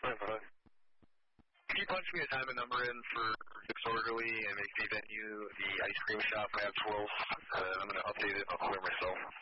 Can you punch me a time and number in for Disorderly and make me venue the ice cream shop at 12? I'm going to update it. I'll clear myself.